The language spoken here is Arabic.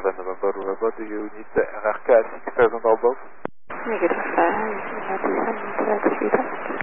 November, do you need the RRK 6000 above? Negative,